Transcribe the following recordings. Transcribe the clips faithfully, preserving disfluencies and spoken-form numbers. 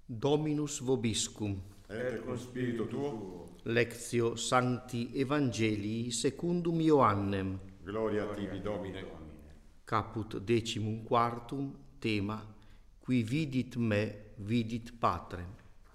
Dominus vobiscum. Et con spiritu tuo. Lectio Sancti Evangelii secundum Ioannem. Gloria a tibi, Domine. Caput decimum quartum, tema, qui vidit me, vidit Patrem.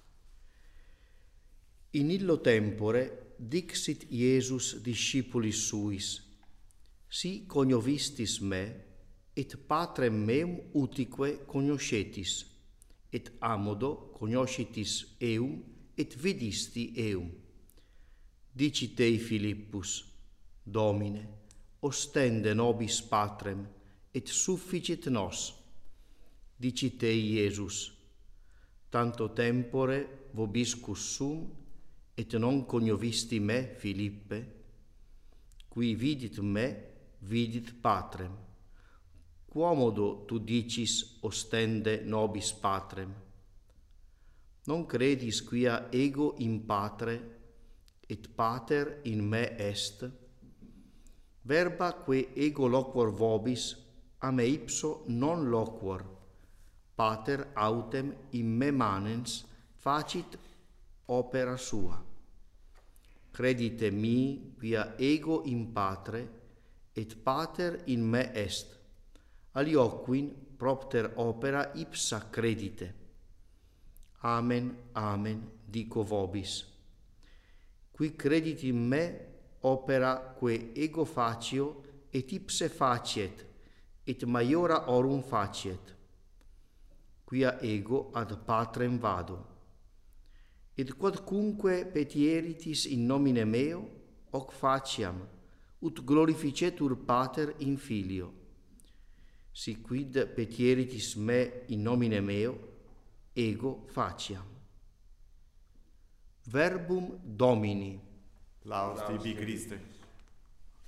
In illo tempore dixit Iesus discipulis suis, si cognovistis me, et Patrem meum utique cognoscetis, et amodo cognoscitis eum, et vidisti eum. Dicit ei Philippus, Domine, ostende nobis Patrem, et sufficit nos. Dicit ei Iesus, tanto tempore vobiscus sum, et non cognovisti me, Philippe? Qui vidit me, vidit Patrem. Quomodo tu dicis ostende nobis Patrem? Non credis quia ego in Patre, et Pater in me est? Verba que ego loquor vobis, a me ipso non loquor. Pater autem in me manens facit opera sua. Credite mi via ego in Patre, et Pater in me est. Alioquin propter opera ipsa credite. Amen, amen, dico vobis. Qui credit in me opera que ego facio, et ipse faciet, et maiora orum faciet. Quia ego ad Patrem vado. Et quodcunque petieritis in nomine meo, hoc faciam, ut glorificetur Pater in Filio. Si quid petieritis me in nomine meo, ego faciam. Verbum Domini. Laus tibi, Christe.